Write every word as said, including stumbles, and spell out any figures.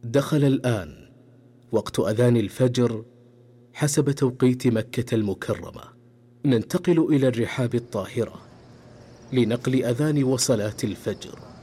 دخل الآن وقت أذان الفجر حسب توقيت مكة المكرمة. ننتقل إلى الرحاب الطاهرة لنقل أذان وصلاة الفجر.